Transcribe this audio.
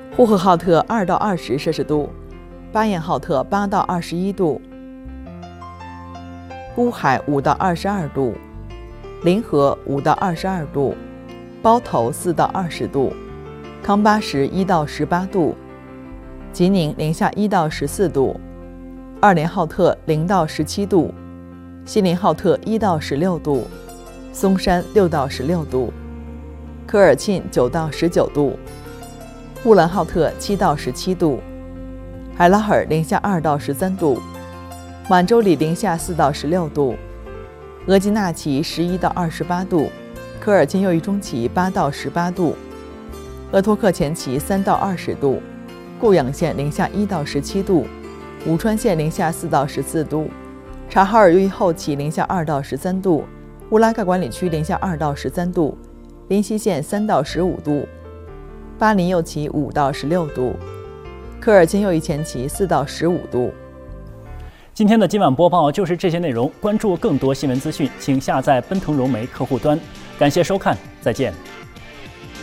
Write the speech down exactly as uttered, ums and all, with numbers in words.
呼和浩特二到二十摄氏度，巴彦浩特八到二十一度，乌海五到二十二度，临河五到二十二度，包头四到二十度，康巴什一到十八度，吉宁零下一到十四度，二连浩特零到十七度，锡林浩特一到十六度，松山六到十六度，科尔沁九到十九度，乌兰浩特七到十七度，海拉尔零下二到十三度，满洲里零下四到十六度，额济纳旗十一到二十八度，科尔沁右翼中旗八到十八度，鄂托克前旗三到二十度，固阳县零下一到十七度，武川县零下四到十四度，察哈尔右翼后旗零下二到十三度，乌拉盖管理区零下二到十三度，临西县三到十五度，巴林右旗五到十六度，科尔沁右翼前旗四到十五度。 今天的今晚播报就是这些内容，关注更多新闻资讯，请下载奔腾融媒客户端。感谢收看，再见。